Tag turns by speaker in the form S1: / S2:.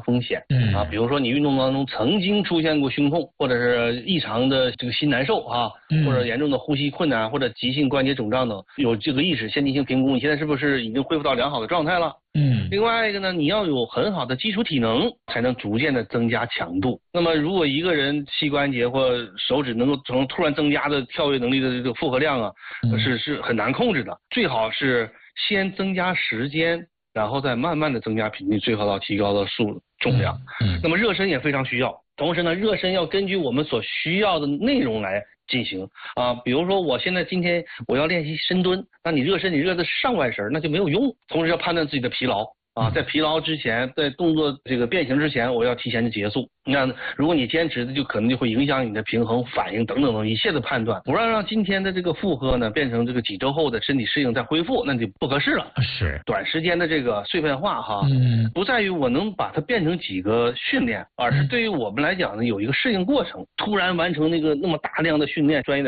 S1: 风险。比如说你运动当中曾经出现过胸痛，或者是异常的这个心难受啊，或者严重的呼吸困难，或者急性关节肿胀等，有这个意识先进性评估，你现在是不是已经恢复到良好的状态了？另外一个呢，你要有很好的基础体能，才能逐渐的增加强度。那么如果一个人膝关节或手指能够突然增加的跳跃能力的这个负荷量啊，是很难控制的。最好是先增加时间，然后再慢慢的增加频率，最好要提高到重量。那么热身也非常需要，同时呢，热身要根据我们所需要的内容来进行啊。比如说我今天我要练习深蹲，那你热身你热的上半身那就没有用。同时要判断自己的疲劳啊，在疲劳之前，在动作这个变形之前，我要提前的结束。那如果你坚持的，就可能就会影响你的平衡、反应等等一切的判断，不让今天的这个负荷呢变成这个几周后的身体适应再恢复，那就不合适了。
S2: 是
S1: 短时间的这个碎片化哈，不在于我能把它变成几个训练，而是对于我们来讲呢，有一个适应过程。突然完成那么大量的训练，专业的